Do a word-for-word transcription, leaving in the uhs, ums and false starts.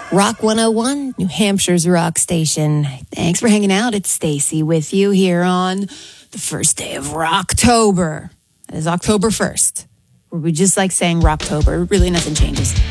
Rock one oh one, New Hampshire's rock station. Thanks for hanging out. It's Stacy with you here on the first day of Rocktober. It is October first. Where we just like saying Rocktober. Really nothing changes.